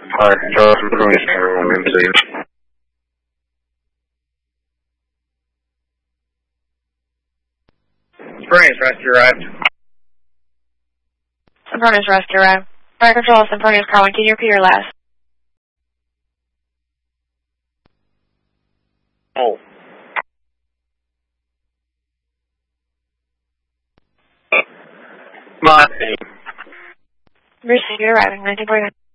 Fire control, Sempronius, everyone in, please. Sempronius, rescue arrived. Sempronius, rescue arrived. Fire control, Sempronius, Carlin, can you repeat your last? Oh. Monty. Receive, you're arriving, 1949.